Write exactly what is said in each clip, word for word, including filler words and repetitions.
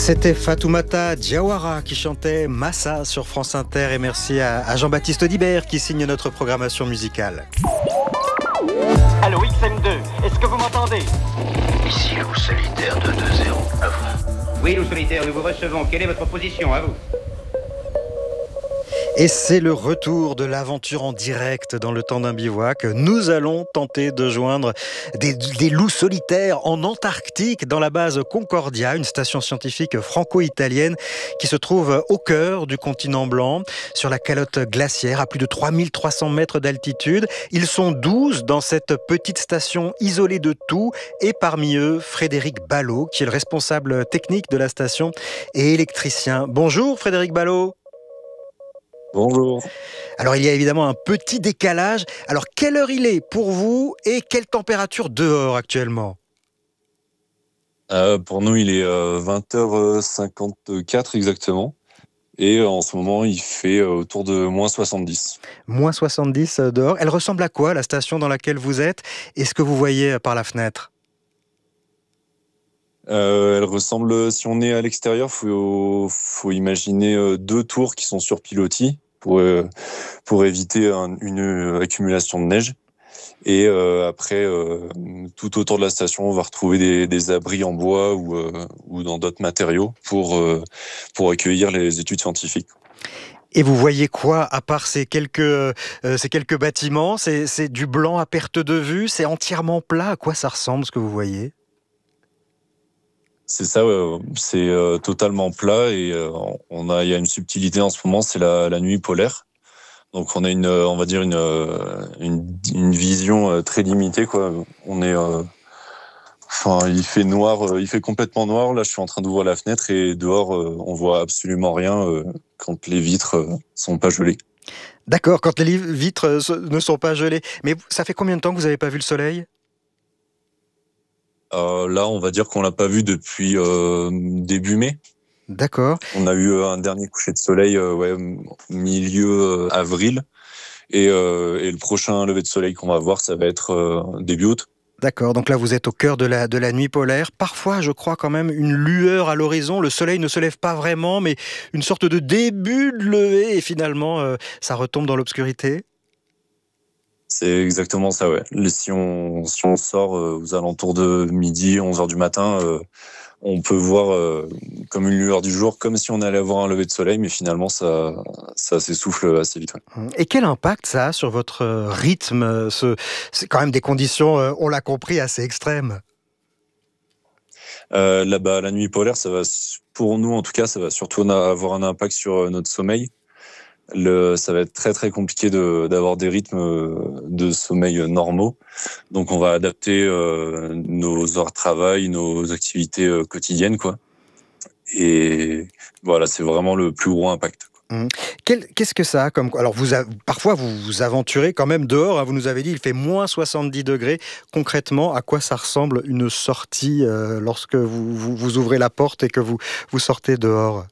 C'était Fatoumata Diawara qui chantait Massa sur France Inter, et merci à, à Jean-Baptiste Audibert qui signe notre programmation musicale. Allô X M deux, est-ce que vous m'entendez? Ici Loup Solitaire de deux zéro, à vous. Oui Loup Solitaire, nous vous recevons. Quelle est votre position, à vous? Et c'est le retour de l'aventure en direct dans le temps d'un bivouac. Nous allons tenter de joindre des, des loups solitaires en Antarctique, dans la base Concordia, une station scientifique franco-italienne qui se trouve au cœur du continent blanc, sur la calotte glaciaire à plus de trois mille trois cents mètres d'altitude. Ils sont douze dans cette petite station isolée de tout, et parmi eux, Frédéric Ballot, qui est le responsable technique de la station et électricien. Bonjour Frédéric Ballot. Bonjour. Alors il y a évidemment un petit décalage. Alors quelle heure il est pour vous et quelle température dehors actuellement? euh, Pour nous, il est euh, vingt heures cinquante-quatre exactement. Et euh, en ce moment, il fait euh, autour de moins soixante-dix. Moins soixante-dix dehors. Elle ressemble à quoi, la station dans laquelle vous êtes, et ce que vous voyez par la fenêtre? Euh, elle ressemble, si on est à l'extérieur, faut, faut imaginer euh, deux tours qui sont sur pilotis pour, euh, pour éviter un, une accumulation de neige. Et euh, après, euh, tout autour de la station, on va retrouver des, des abris en bois ou, euh, ou dans d'autres matériaux pour, euh, pour accueillir les études scientifiques. Et vous voyez quoi, à part ces quelques, euh, ces quelques bâtiments? c'est, c'est du blanc à perte de vue? C'est entièrement plat? À quoi ça ressemble, ce que vous voyez? C'est ça, ouais, c'est euh, totalement plat, et euh, on a, il y a une subtilité en ce moment, c'est la, la nuit polaire. Donc on a une, on va dire une, une, une vision très limitée, quoi. On est, euh, enfin, il fait noir, il fait complètement noir. Là, je suis en train d'ouvrir la fenêtre et dehors, on voit absolument rien quand les vitres sont pas gelées. D'accord, quand les vitres ne sont pas gelées. Mais ça fait combien de temps que vous n'avez pas vu le soleil? Euh, là, on va dire qu'on l'a pas vu depuis euh, début mai. D'accord. On a eu un dernier coucher de soleil, euh, ouais, milieu euh, avril, et, euh, et le prochain lever de soleil qu'on va voir, ça va être euh, début août. D'accord, donc là vous êtes au cœur de la, de la nuit polaire. Parfois, je crois quand même une lueur à l'horizon. Le soleil ne se lève pas vraiment, mais une sorte de début de lever, et finalement, euh, ça retombe dans l'obscurité. C'est exactement ça, ouais. Si on, si on sort euh, aux alentours de midi, onze heures du matin, euh, on peut voir euh, comme une lueur du jour, comme si on allait avoir un lever de soleil, mais finalement, ça, ça s'essouffle assez vite. Ouais. Et quel impact ça a sur votre rythme? ce, C'est quand même des conditions, euh, on l'a compris, assez extrêmes. Euh, là-bas, la nuit polaire, ça va, pour nous en tout cas, ça va surtout avoir un impact sur notre sommeil. Le, ça va être très très compliqué de, d'avoir des rythmes de sommeil normaux. Donc on va adapter euh, nos heures de travail, nos activités euh, quotidiennes, quoi. Et voilà, c'est vraiment le plus gros impact. Mmh. Quel, qu'est-ce que ça a comme... Alors vous a, parfois vous vous aventurez quand même dehors, hein, vous nous avez dit il fait moins soixante-dix degrés. Concrètement, à quoi ça ressemble une sortie euh, lorsque vous, vous, vous ouvrez la porte et que vous, vous sortez dehors?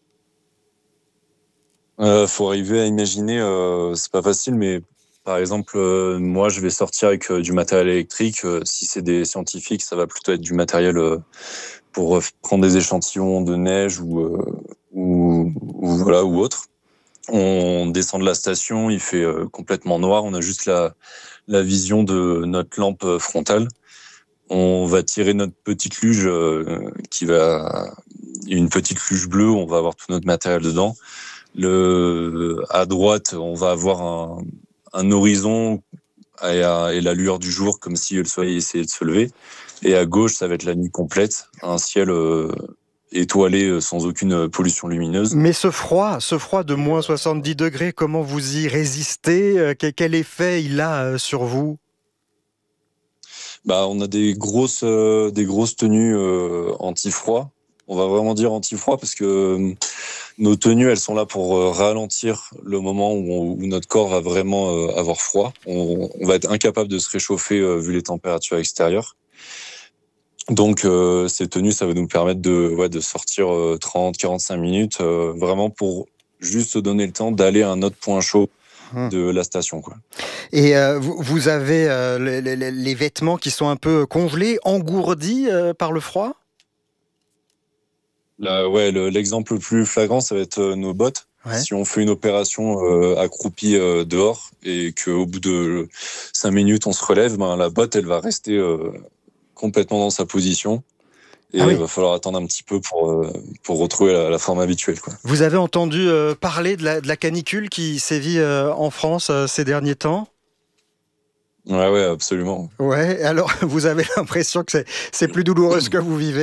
Euh, faut arriver à imaginer, euh, c'est pas facile, mais par exemple, euh, moi je vais sortir avec euh, du matériel électrique. Euh, si c'est des scientifiques, ça va plutôt être du matériel euh, pour prendre des échantillons de neige ou, euh, ou, ou voilà ou autre. On descend de la station, il fait euh, complètement noir, on a juste la, la vision de notre lampe frontale. On va tirer notre petite luge euh, qui va, une petite luge bleue, on va avoir tout notre matériel dedans. Le, à droite, on va avoir un, un horizon et, à, et la lueur du jour, comme si le soleil essayait de se lever. Et à gauche, ça va être la nuit complète, un ciel euh, étoilé sans aucune pollution lumineuse. Mais ce froid, ce froid de moins soixante-dix degrés, comment vous y résistez? Quel effet il a sur vous? Bah, on a des grosses, euh, des grosses tenues euh, anti-froid. On va vraiment dire anti-froid parce que euh, nos tenues, elles sont là pour euh, ralentir le moment où, on, où notre corps va vraiment euh, avoir froid. On, on va être incapable de se réchauffer euh, vu les températures extérieures. Donc euh, ces tenues, ça va nous permettre de, ouais, de sortir euh, trente à quarante-cinq minutes, euh, vraiment pour juste se donner le temps d'aller à un autre point chaud de la station, quoi. Et euh, vous, vous avez euh, les, les, les vêtements qui sont un peu congelés, engourdis euh, par le froid? Là, ouais, le- l'exemple le plus flagrant, ça va être euh, nos bottes. Ouais. Si on fait une opération euh, accroupie euh, dehors et qu'au bout de cinq minutes, on se relève, ben, la botte, elle va rester euh, complètement dans sa position. Et Ah il oui. va falloir attendre un petit peu pour, euh, pour retrouver la, la forme habituelle, quoi. Vous avez entendu euh, parler de la, de la canicule qui sévit euh, en France euh, ces derniers temps ? Ouais, ouais, absolument. Ouais, alors vous avez l'impression que c'est, c'est plus douloureux ce que vous vivez ?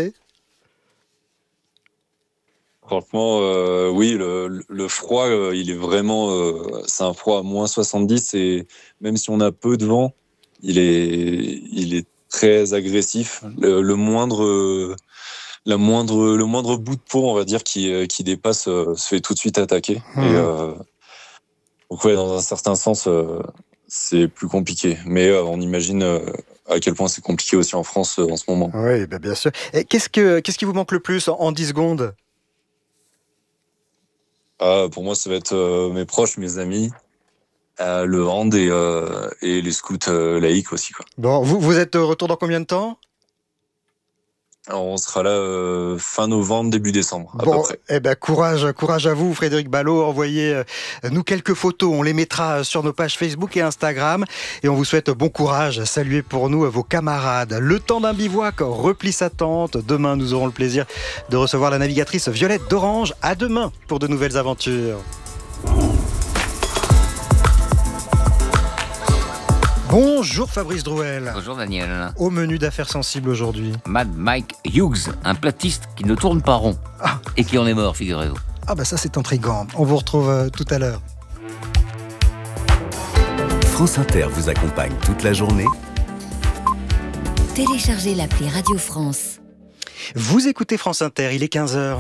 Franchement, euh, oui, le, le froid, euh, il est vraiment, euh, c'est un froid à moins soixante-dix et même si on a peu de vent, il est, il est très agressif. Le, le moindre, euh, la moindre, le moindre bout de peau, on va dire, qui, euh, qui dépasse, euh, se fait tout de suite attaquer. Mmh. Et euh, donc ouais, dans un certain sens, euh, c'est plus compliqué. Mais euh, on imagine euh, à quel point c'est compliqué aussi en France euh, en ce moment. Oui, ben bien sûr. Et qu'est-ce, que, qu'est-ce qui vous manque le plus en, en dix secondes ? Ah, pour moi, ça va être euh, mes proches, mes amis. Euh, le hand et, euh, et les scouts euh, laïcs aussi, quoi. Bon, vous, vous êtes de retour dans combien de temps ? Alors, on sera là euh, fin novembre, début décembre, à peu Bon, près. eh ben courage, courage à vous, Frédéric Ballot. Envoyez euh, nous quelques photos, on les mettra sur nos pages Facebook et Instagram. Et on vous souhaite bon courage. Saluez pour nous vos camarades. Le temps d'un bivouac replie sa tente. Demain, nous aurons le plaisir de recevoir la navigatrice Violette d'Orange. À demain pour de nouvelles aventures. Bonjour Fabrice Drouel. Bonjour Daniel. Au menu d'affaires sensibles aujourd'hui. Mad Mike Hughes, un platiste qui ne tourne pas rond. Ah. Et qui en est mort, figurez-vous. Ah bah ça c'est intriguant. On vous retrouve euh, tout à l'heure. France Inter vous accompagne toute la journée. Téléchargez l'appli Radio France. Vous écoutez France Inter, il est quinze heures.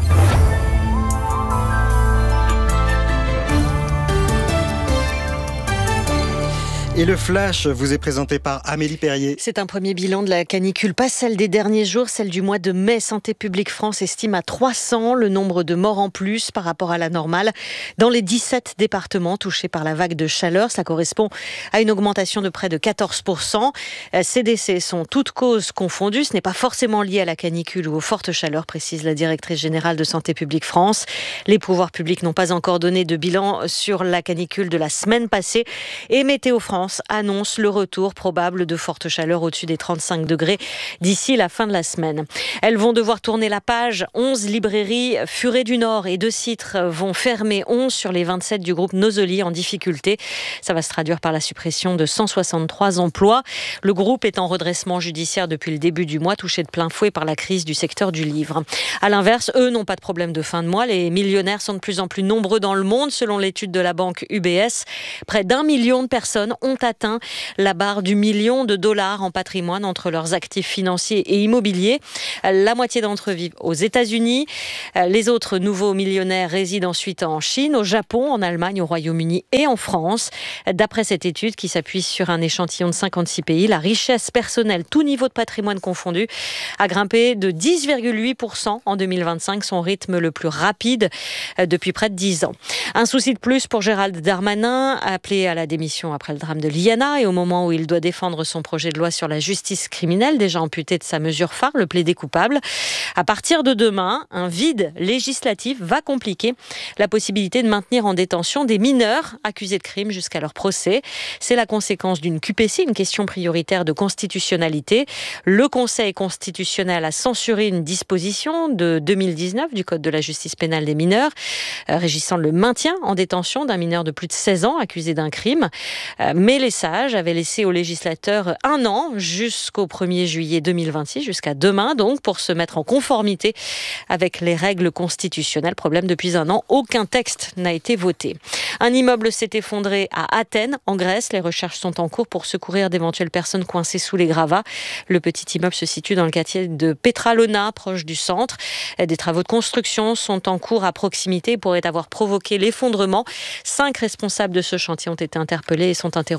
Et le Flash vous est présenté par Amélie Perrier. C'est un premier bilan de la canicule, pas celle des derniers jours, celle du mois de mai. Santé publique France estime à trois cents le nombre de morts en plus par rapport à la normale dans les dix-sept départements touchés par la vague de chaleur. Cela correspond à une augmentation de près de quatorze pour cent. Ces décès sont toutes causes confondues. Ce n'est pas forcément lié à la canicule ou aux fortes chaleurs, précise la directrice générale de Santé publique France. Les pouvoirs publics n'ont pas encore donné de bilan sur la canicule de la semaine passée et Météo France annonce le retour probable de fortes chaleurs au-dessus des trente-cinq degrés d'ici la fin de la semaine. Elles vont devoir tourner la page. onze librairies Furet du Nord et De Citre vont fermer, onze sur les vingt-sept du groupe Nosoli en difficulté. Ça va se traduire par la suppression de cent soixante-trois emplois. Le groupe est en redressement judiciaire depuis le début du mois, touché de plein fouet par la crise du secteur du livre. À l'inverse, eux n'ont pas de problème de fin de mois. Les millionnaires sont de plus en plus nombreux dans le monde. Selon l'étude de la banque U B S, près d'un million de personnes ont atteint la barre du million de dollars en patrimoine entre leurs actifs financiers et immobiliers. La moitié d'entre eux vivent aux États-Unis. Les autres nouveaux millionnaires résident ensuite en Chine, au Japon, en Allemagne, au Royaume-Uni et en France. D'après cette étude qui s'appuie sur un échantillon de cinquante-six pays, la richesse personnelle, tout niveau de patrimoine confondu, a grimpé de dix virgule huit pour cent en deux mille vingt-cinq, son rythme le plus rapide depuis près de dix ans. Un souci de plus pour Gérald Darmanin, appelé à la démission après le drame de Liana et au moment où il doit défendre son projet de loi sur la justice criminelle, déjà amputé de sa mesure phare, le plaidé coupable. À partir de demain, un vide législatif va compliquer la possibilité de maintenir en détention des mineurs accusés de crimes jusqu'à leur procès. C'est la conséquence d'une Q P C, une question prioritaire de constitutionnalité. Le Conseil constitutionnel a censuré une disposition de deux mille dix-neuf du Code de la justice pénale des mineurs, euh, régissant le maintien en détention d'un mineur de plus de seize ans accusé d'un crime. Euh, mais les sages avaient laissé aux législateurs un an jusqu'au premier juillet deux mille vingt-six, jusqu'à demain donc, pour se mettre en conformité avec les règles constitutionnelles. Problème, depuis un an, aucun texte n'a été voté. Un immeuble s'est effondré à Athènes, en Grèce. Les recherches sont en cours pour secourir d'éventuelles personnes coincées sous les gravats. Le petit immeuble se situe dans le quartier de Petralona, proche du centre. Des travaux de construction sont en cours à proximité et pourraient avoir provoqué l'effondrement. Cinq responsables de ce chantier ont été interpellés et sont interrogés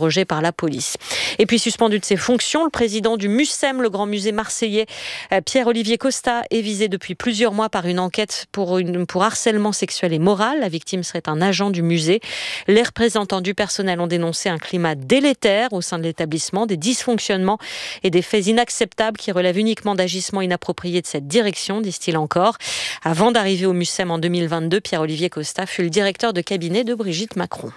interrogé par la police. Et puis suspendu de ses fonctions, le président du MUSEM, le grand musée marseillais, Pierre-Olivier Costa, est visé depuis plusieurs mois par une enquête pour, une, pour harcèlement sexuel et moral. La victime serait un agent du musée. Les représentants du personnel ont dénoncé un climat délétère au sein de l'établissement, des dysfonctionnements et des faits inacceptables qui relèvent uniquement d'agissements inappropriés de cette direction, disent-ils encore. Avant d'arriver au MUSEM en deux mille vingt-deux, Pierre-Olivier Costa fut le directeur de cabinet de Brigitte Macron.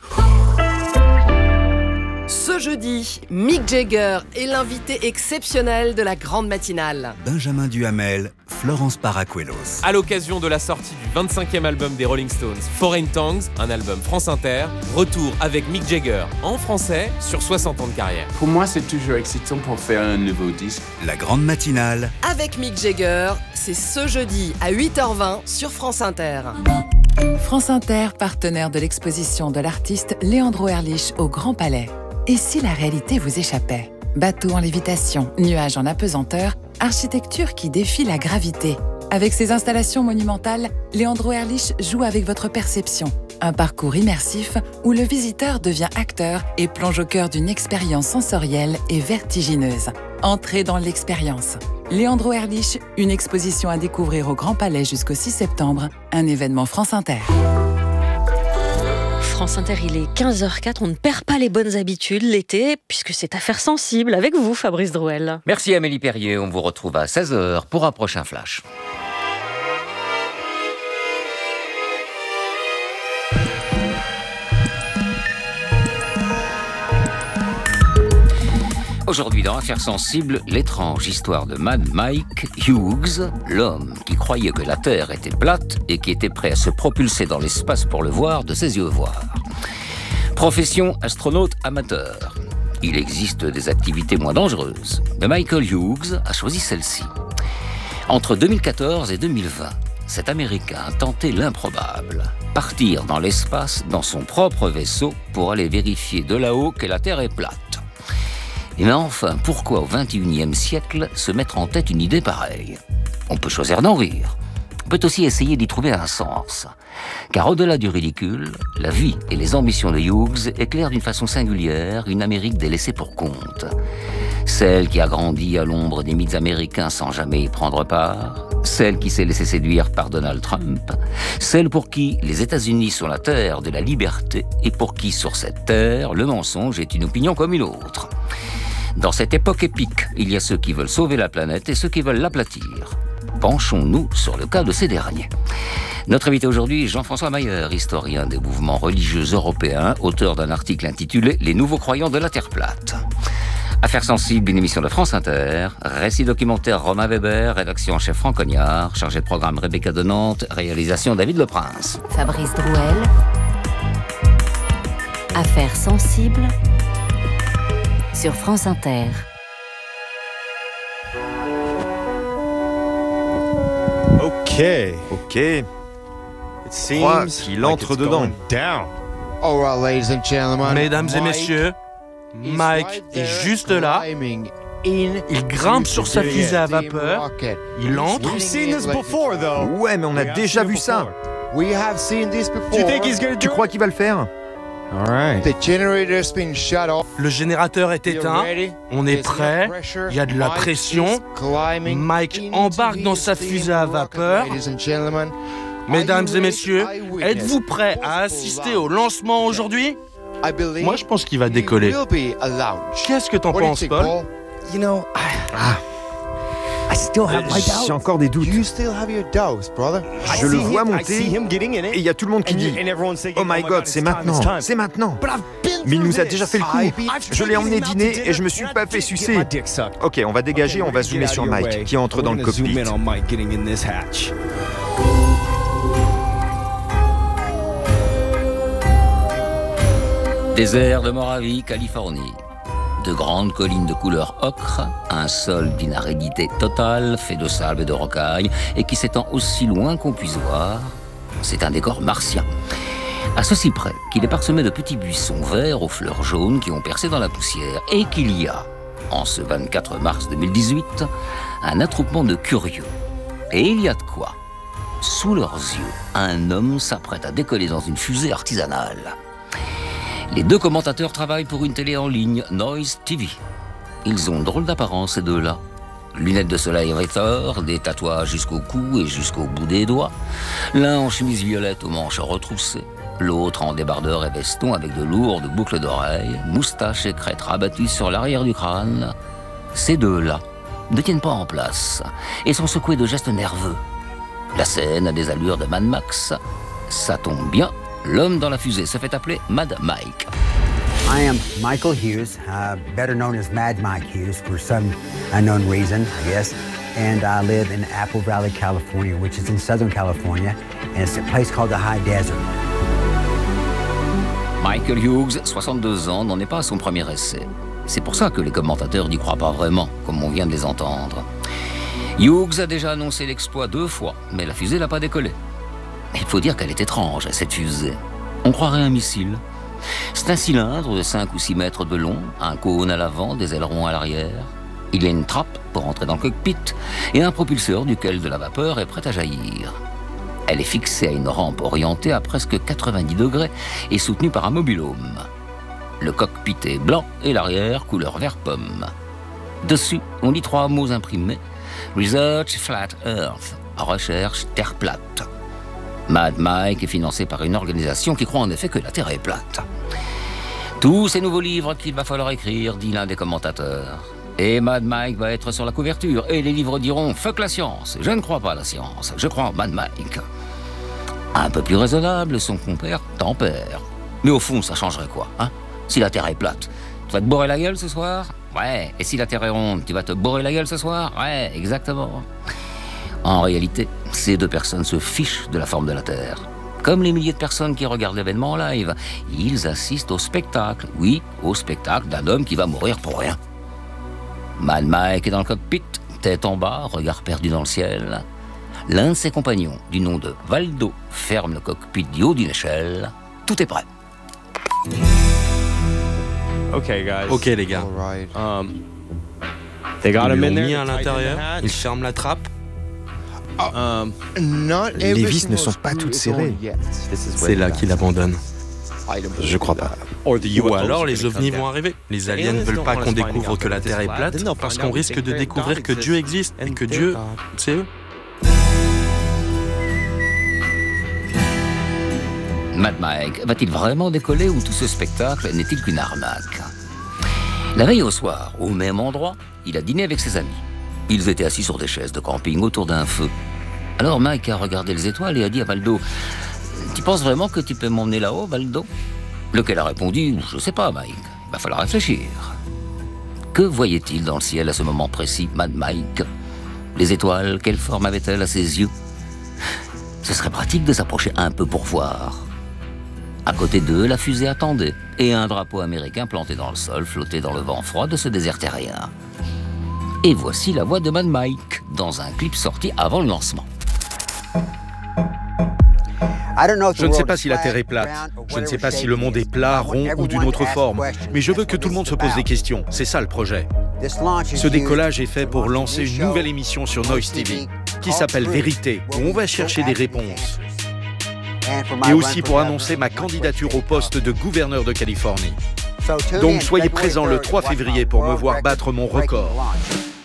Ce jeudi, Mick Jagger est l'invité exceptionnel de la grande matinale. Benjamin Duhamel, Florence Paracuelos. À l'occasion de la sortie du vingt-cinquième album des Rolling Stones, Foreign Tongues, un album France Inter, retour avec Mick Jagger en français sur soixante ans de carrière. Pour moi, c'est toujours excitant pour faire un nouveau disque. La grande matinale. Avec Mick Jagger, c'est ce jeudi à huit heures vingt sur France Inter. France Inter, partenaire de l'exposition de l'artiste Leandro Erlich au Grand Palais. Et si la réalité vous échappait ? Bateau en lévitation, nuages en apesanteur, architecture qui défie la gravité. Avec ses installations monumentales, Leandro Erlich joue avec votre perception. Un parcours immersif où le visiteur devient acteur et plonge au cœur d'une expérience sensorielle et vertigineuse. Entrez dans l'expérience. Leandro Erlich, une exposition à découvrir au Grand Palais jusqu'au six septembre, un événement France Inter. France Inter, il est quinze heures quatre, on ne perd pas les bonnes habitudes l'été, puisque c'est affaire sensible avec vous, Fabrice Drouel. Merci Amélie Perrier, on vous retrouve à seize heures pour un prochain flash. Aujourd'hui, dans Affaires sensibles, l'étrange histoire de Mad Mike Hughes, l'homme qui croyait que la Terre était plate et qui était prêt à se propulser dans l'espace pour le voir de ses yeux voir. Profession astronaute amateur. Il existe des activités moins dangereuses, mais Michael Hughes a choisi celle-ci. Entre deux mille quatorze et deux mille vingt, cet Américain a tenté l'improbable. Partir dans l'espace dans son propre vaisseau pour aller vérifier de là-haut que la Terre est plate. Mais enfin, pourquoi au vingt et unième siècle se mettre en tête une idée pareille ? On peut choisir d'en rire. On peut aussi essayer d'y trouver un sens. Car au-delà du ridicule, la vie et les ambitions de Hughes éclairent d'une façon singulière une Amérique délaissée pour compte. Celle qui a grandi à l'ombre des mythes américains sans jamais y prendre part. Celle qui s'est laissée séduire par Donald Trump. Celle pour qui les États-Unis sont la terre de la liberté et pour qui, sur cette terre, le mensonge est une opinion comme une autre. Dans cette époque épique, il y a ceux qui veulent sauver la planète et ceux qui veulent l'aplatir. Penchons-nous sur le cas de ces derniers. Notre invité aujourd'hui est Jean-François Mayer, historien des mouvements religieux européens, auteur d'un article intitulé « Les nouveaux croyants de la Terre plate ». Affaires sensibles, une émission de France Inter, récit documentaire Romain Weber, rédaction en chef Franck Cognard, chargé de programme Rebecca de Nantes, réalisation David Leprince. Fabrice Drouel. Affaires sensibles sur France Inter. Ok. Ok. Je crois qu'il entre dedans. Mesdames et messieurs, Mike est juste là. Il grimpe sur sa fusée à vapeur. Il entre. Ouais, mais on a déjà vu ça. Tu crois qu'il va le faire? Le générateur est éteint, on est prêt, il y a de la pression. Mike embarque dans sa fusée à vapeur. Mesdames et messieurs, êtes-vous prêts à assister au lancement aujourd'hui? Moi, je pense qu'il va décoller. Qu'est-ce que t'en penses, Paul? Ah. J'ai encore des doutes. Je le vois monter et il y a tout le monde qui dit « Oh my God, c'est maintenant, c'est maintenant !» Mais il nous a déjà fait le coup. Je l'ai emmené dîner et je me suis pas fait sucer. Ok, on va dégager, on va zoomer sur Mike qui entre dans le cockpit. Désert de Moravie, Californie. De grandes collines de couleur ocre, un sol d'une aridité totale, fait de sable et de rocailles, et qui s'étend aussi loin qu'on puisse voir. C'est un décor martien. À ceci près qu'il est parsemé de petits buissons verts aux fleurs jaunes qui ont percé dans la poussière, et qu'il y a, en ce vingt-quatre mars deux mille dix-huit, un attroupement de curieux. Et il y a de quoi. Sous leurs yeux, un homme s'apprête à décoller dans une fusée artisanale. Les deux commentateurs travaillent pour une télé en ligne, Noise T V. Ils ont drôle d'apparence, ces deux-là. Lunettes de soleil Ritter, des tatouages jusqu'au cou et jusqu'au bout des doigts. L'un en chemise violette aux manches retroussées, l'autre en débardeur et veston avec de lourdes boucles d'oreilles, moustaches et crêtes rabattues sur l'arrière du crâne. Ces deux-là ne tiennent pas en place et sont secoués de gestes nerveux. La scène a des allures de Mad Max. Ça tombe bien, l'homme dans la fusée se fait appeler Mad Mike. I am Michael Hughes, uh, better known as Mad Mike Hughes for some unknown reason, I guess. And I live in Apple Valley, California, which is in Southern California, and it's a place called the High Desert. Michael Hughes, soixante-deux ans, n'en est pas à son premier essai. C'est pour ça que les commentateurs n'y croient pas vraiment, comme on vient de les entendre. Hughes a déjà annoncé l'exploit deux fois, mais la fusée n'a pas décollé. Il faut dire qu'elle est étrange, cette fusée. On croirait un missile. C'est un cylindre de cinq ou six mètres de long, un cône à l'avant, des ailerons à l'arrière. Il y a une trappe pour entrer dans le cockpit et un propulseur duquel de la vapeur est prête à jaillir. Elle est fixée à une rampe orientée à presque quatre-vingt-dix degrés et soutenue par un mobil-home. Le cockpit est blanc et l'arrière couleur vert pomme. Dessus, on lit trois mots imprimés. Research Flat Earth, recherche Terre plate. Mad Mike est financé par une organisation qui croit en effet que la Terre est plate. Tous ces nouveaux livres qu'il va falloir écrire, dit l'un des commentateurs. Et Mad Mike va être sur la couverture, et les livres diront « Fuck la science, je ne crois pas à la science, je crois en Mad Mike ». Un peu plus raisonnable, son compère Tempère. Mais au fond, ça changerait quoi, hein? Si la Terre est plate, tu vas te bourrer la gueule ce soir? Ouais. Et si la Terre est ronde, tu vas te bourrer la gueule ce soir? Ouais, exactement. En réalité, ces deux personnes se fichent de la forme de la Terre. Comme les milliers de personnes qui regardent l'événement en live, ils assistent au spectacle. Oui, au spectacle d'un homme qui va mourir pour rien. Mad Mike est dans le cockpit, tête en bas, regard perdu dans le ciel. L'un de ses compagnons, du nom de Valdo, ferme le cockpit du haut d'une échelle. Tout est prêt. Ok, guys. Ok, les gars. Um, they got Ils him l'ont in there. mis à they tightened l'intérieur, the hatch. ils ferment la trappe. Um, Les vis ne sont pas toutes serrées. C'est là qu'il abandonne. Je crois pas. Ou alors les ovnis vont arriver. Les aliens ne veulent pas qu'on découvre que la Terre est plate parce qu'on risque de découvrir que Dieu existe et que Dieu, c'est eux. Mad Mike va-t-il vraiment décoller ou tout ce spectacle n'est-il qu'une arnaque? La veille au soir, au même endroit, il a dîné avec ses amis. Ils étaient assis sur des chaises de camping autour d'un feu. Alors Mike a regardé les étoiles et a dit à Valdo « Tu penses vraiment que tu peux m'emmener là-haut, Valdo ?» Lequel a répondu « Je sais pas, Mike, il va falloir réfléchir. » Que voyait-il dans le ciel à ce moment précis, Mad Mike? Les étoiles, quelle forme avaient-elles à ses yeux? Ce serait pratique de s'approcher un peu pour voir. À côté d'eux, la fusée attendait, et un drapeau américain planté dans le sol flottait dans le vent froid de ce désert terrien. Et voici la voix de Mad Mike, dans un clip sorti avant le lancement. Je ne sais pas si la Terre est plate, je ne sais pas si le monde est plat, rond ou d'une autre forme, mais je veux que tout le monde se pose des questions, c'est ça le projet. Ce décollage est fait pour lancer une nouvelle émission sur Noise T V, qui s'appelle Vérité, où on va chercher des réponses. Et aussi pour annoncer ma candidature au poste de gouverneur de Californie. Donc soyez présents le trois février pour me voir battre mon record.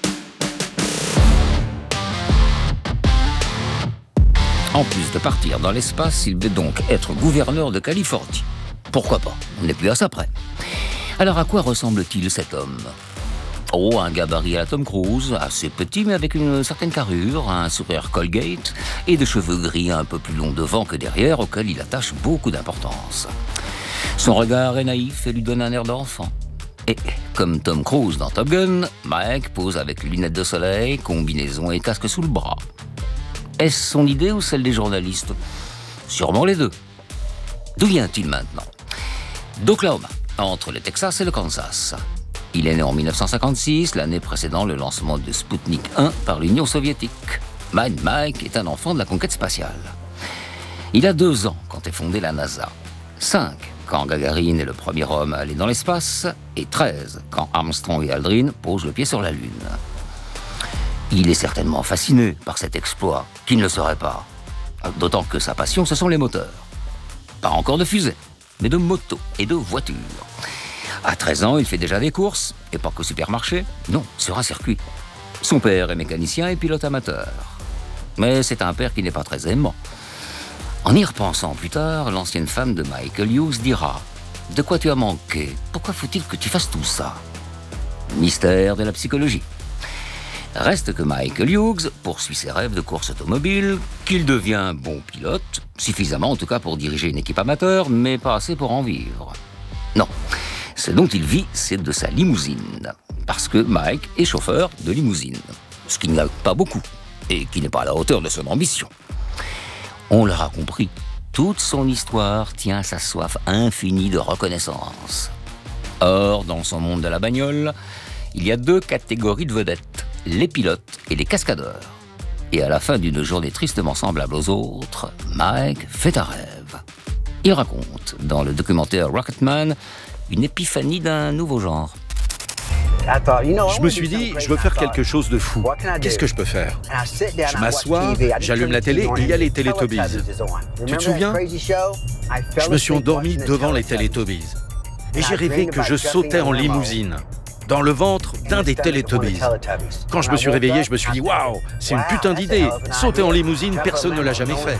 En plus de partir dans l'espace, il veut donc être gouverneur de Californie. Pourquoi pas? On n'est plus à ça près. Alors à quoi ressemble-t-il cet homme? Oh, un gabarit à la Tom Cruise, assez petit mais avec une certaine carrure, un sourire Colgate et des cheveux gris un peu plus longs devant que derrière auxquels il attache beaucoup d'importance. Son regard est naïf et lui donne un air d'enfant. Et comme Tom Cruise dans Top Gun, Mike pose avec lunettes de soleil, combinaison et casque sous le bras. Est-ce son idée ou celle des journalistes? Sûrement les deux. D'où vient-il maintenant? D'Oklahoma, entre le Texas et le Kansas. Il est né en mille neuf cent cinquante-six, l'année précédant le lancement de Sputnik un par l'Union soviétique. Mad Mike est un enfant de la conquête spatiale. Il a deux ans quand est fondée la NASA, cinq quand Gagarine est le premier homme à aller dans l'espace, et treize quand Armstrong et Aldrin posent le pied sur la Lune. Il est certainement fasciné par cet exploit, qui ne le serait pas. D'autant que sa passion, ce sont les moteurs. Pas encore de fusée, mais de motos et de voitures. À treize ans, il fait déjà des courses, et pas qu'au supermarché, non, sur un circuit. Son père est mécanicien et pilote amateur. Mais c'est un père qui n'est pas très aimant. En y repensant plus tard, l'ancienne femme de Michael Hughes dira « De quoi tu as manqué? Pourquoi faut-il que tu fasses tout ça ?» Mystère de la psychologie. Reste que Michael Hughes poursuit ses rêves de course automobile, qu'il devient bon pilote, suffisamment en tout cas pour diriger une équipe amateur, mais pas assez pour en vivre. Non, ce dont il vit, c'est de sa limousine. Parce que Mike est chauffeur de limousine, ce qui n'a pas beaucoup, et qui n'est pas à la hauteur de son ambition. On l'aura compris, toute son histoire tient à sa soif infinie de reconnaissance. Or, dans son monde de la bagnole, il y a deux catégories de vedettes, les pilotes et les cascadeurs. Et à la fin d'une journée tristement semblable aux autres, Mike fait un rêve. Il raconte, dans le documentaire Rocketman, une épiphanie d'un nouveau genre. Je me suis dit, je veux faire quelque chose de fou. Qu'est-ce que je peux faire? Je m'assois, j'allume la télé, il y a les Teletubbies. Tu te souviens? Je me suis endormi devant les Teletubbies. Et j'ai rêvé que je sautais en limousine, dans le ventre d'un des Teletubbies. Quand je me suis réveillé, je me suis dit, waouh, c'est une putain d'idée. Sauter en limousine, personne ne l'a jamais fait.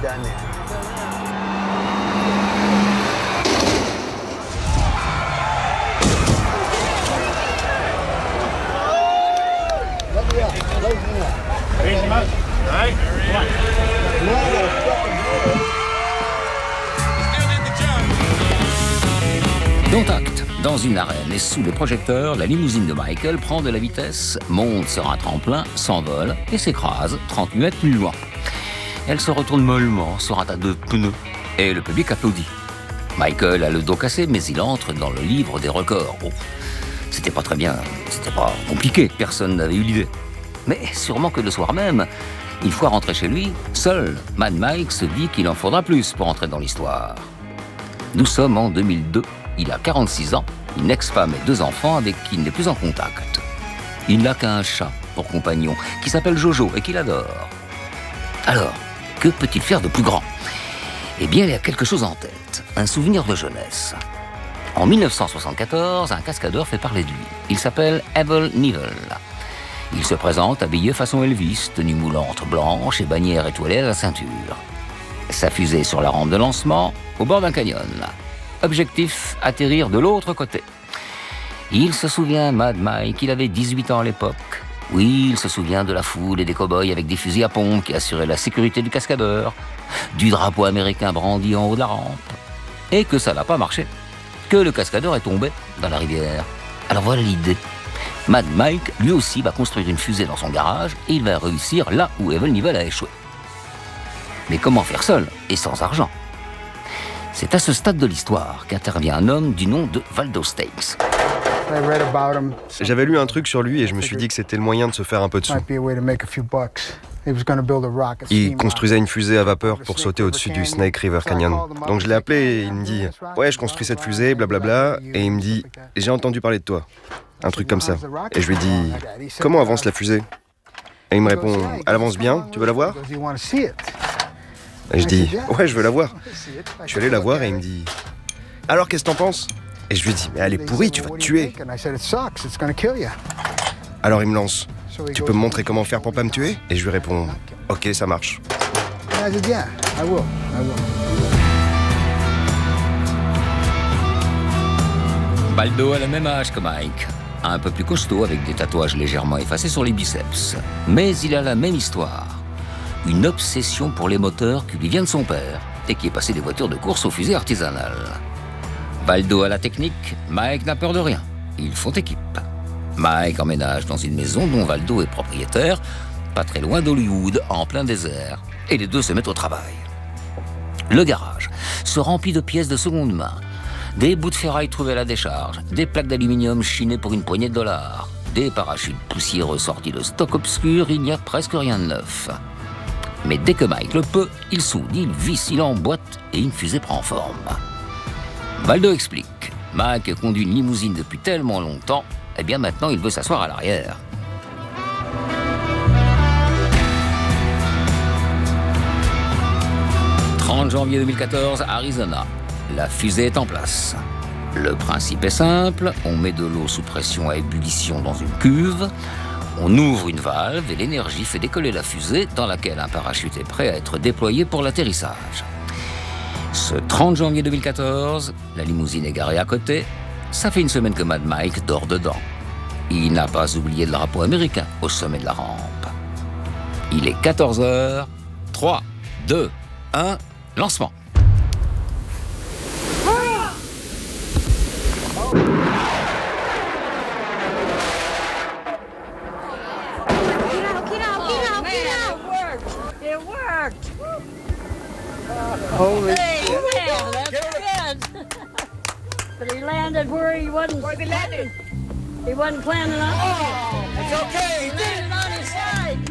Dont acte, dans une arène et sous les projecteurs, la limousine de Michael prend de la vitesse, monte sur un tremplin, s'envole et s'écrase trente-huit mètres plus loin. Elle se retourne mollement sur un tas de pneus et le public applaudit. Michael a le dos cassé, mais il entre dans le livre des records. Oh, c'était pas très bien, c'était pas compliqué, personne n'avait eu l'idée. Mais sûrement que le soir même, une fois rentré chez lui, seul Mad Mike se dit qu'il en faudra plus pour entrer dans l'histoire. Nous sommes en deux mille deux. Il a quarante-six ans, une ex-femme et deux enfants avec qui il n'est plus en contact. Il n'a qu'un chat pour compagnon, qui s'appelle Jojo et qu'il adore. Alors, que peut-il faire de plus grand? Eh bien, il y a quelque chose en tête, un souvenir de jeunesse. En mille neuf cent soixante-quatorze, un cascadeur fait parler de lui. Il s'appelle Evel Knievel. Il se présente habillé façon Elvis, tenue moulante blanche et bannière étoilée à la ceinture. Sa fusée sur la rampe de lancement, au bord d'un canyon. Objectif, atterrir de l'autre côté. Il se souvient, Mad Mike, il avait dix-huit ans à l'époque. Oui, il se souvient de la foule et des cow-boys avec des fusils à pompe qui assuraient la sécurité du cascadeur, du drapeau américain brandi en haut de la rampe, et que ça n'a pas marché, que le cascadeur est tombé dans la rivière. Alors voilà l'idée. Mad Mike, lui aussi, va construire une fusée dans son garage et il va réussir là où Evel Knievel a échoué. Mais comment faire seul et sans argent? C'est à ce stade de l'histoire qu'intervient un homme du nom de Waldo Stakes. J'avais lu un truc sur lui et je me suis dit que c'était le moyen de se faire un peu de sous. Il construisait une fusée à vapeur pour sauter au-dessus du Snake River Canyon. Donc je l'ai appelé et il me dit « Ouais, je construis cette fusée, blablabla. » Et il me dit « J'ai entendu parler de toi. » Un truc comme ça. Et je lui dis « Comment avance la fusée ?» Et il me répond « Elle avance bien, tu veux la voir ?» Et je dis « Ouais, je veux la voir. » Je suis allé la voir et il me dit « Alors, qu'est-ce que t'en penses ?» Et je lui dis « Mais elle est pourrie, tu vas te tuer. » Alors il me lance « Tu peux me montrer comment faire pour pas me tuer ?» Et je lui réponds « Ok, ça marche. » Waldo a le même âge que Mike, un peu plus costaud avec des tatouages légèrement effacés sur les biceps. Mais il a la même histoire. Une obsession pour les moteurs qui lui vient de son père et qui est passé des voitures de course aux fusées artisanales. Waldo a la technique, Mike n'a peur de rien. Ils font équipe. Mike emménage dans une maison dont Waldo est propriétaire, pas très loin d'Hollywood, en plein désert, et les deux se mettent au travail. Le garage se remplit de pièces de seconde main, des bouts de ferraille trouvés à la décharge, des plaques d'aluminium chinées pour une poignée de dollars, des parachutes poussiéreux sortis de stock obscur, il n'y a presque rien de neuf. Mais dès que Mike le peut, il soude, il visse, il emboîte et une fusée prend forme. Waldo explique. Mike conduit une limousine depuis tellement longtemps, eh bien maintenant il veut s'asseoir à l'arrière. trente janvier deux mille quatorze, Arizona. la fusée est en place. Le principe est simple, on met de l'eau sous pression à ébullition dans une cuve, on ouvre une valve et l'énergie fait décoller la fusée dans laquelle un parachute est prêt à être déployé pour l'atterrissage. Ce trente janvier deux mille quatorze, la limousine est garée à côté, ça fait une semaine que Mad Mike dort dedans. Il n'a pas oublié le drapeau américain au sommet de la rampe. Il est quatorze heures, trois, deux, un, lancement. Holy hey, yeah, that's good. But he landed where he wasn't. Where he landed? He wasn't planning on. Oh, it's okay. He landed on his side.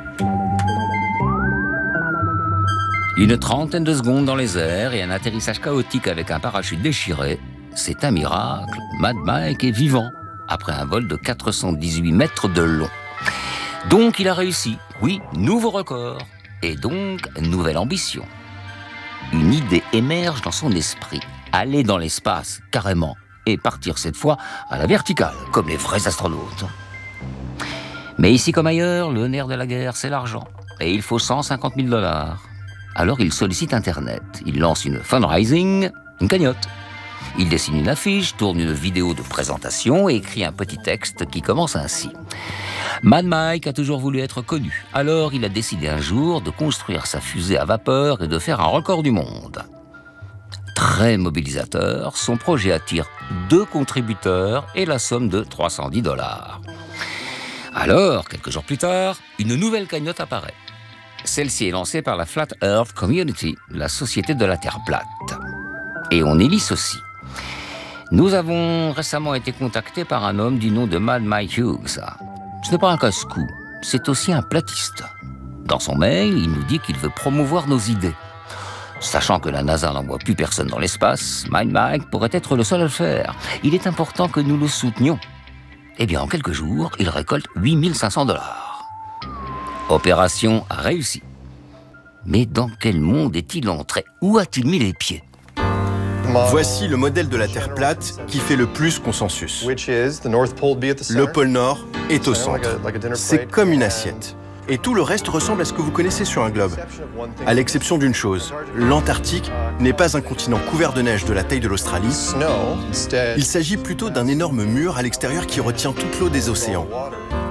Une trentaine de secondes dans les airs et un atterrissage chaotique avec un parachute déchiré. C'est un miracle. Mad Mike est vivant après un vol de quatre cent dix-huit mètres de long. Donc il a réussi. Oui, nouveau record. Et donc, nouvelle ambition. Une idée émerge dans son esprit. Aller dans l'espace, carrément, et partir cette fois à la verticale, comme les vrais astronautes. Mais ici comme ailleurs, le nerf de la guerre, c'est l'argent. Et il faut cent cinquante mille dollars. Alors il sollicite Internet. Il lance une fundraising, une cagnotte. Il dessine une affiche, tourne une vidéo de présentation et écrit un petit texte qui commence ainsi. Mad Mike a toujours voulu être connu. Alors il a décidé un jour de construire sa fusée à vapeur et de faire un record du monde. Très mobilisateur, son projet attire deux contributeurs et la somme de trois cent dix dollars. Alors, quelques jours plus tard, une nouvelle cagnotte apparaît. Celle-ci est lancée par la Flat Earth Community, la société de la Terre plate. Et on y lit ceci. Nous avons récemment été contactés par un homme du nom de Mad Mike Hughes. Ce n'est pas un casse-cou, c'est aussi un platiste. Dans son mail, il nous dit qu'il veut promouvoir nos idées. Sachant que la NASA n'envoie plus personne dans l'espace, Mad Mike pourrait être le seul à le faire. Il est important que nous le soutenions. Eh bien, en quelques jours, il récolte huit mille cinq cents dollars. Opération réussie. Mais dans quel monde est-il entré? Où a-t-il mis les pieds? Voici le modèle de la Terre plate qui fait le plus consensus. Le pôle Nord est au centre. C'est comme une assiette. Et tout le reste ressemble à ce que vous connaissez sur un globe. À l'exception d'une chose, l'Antarctique n'est pas un continent couvert de neige de la taille de l'Australie. Il s'agit plutôt d'un énorme mur à l'extérieur qui retient toute l'eau des océans.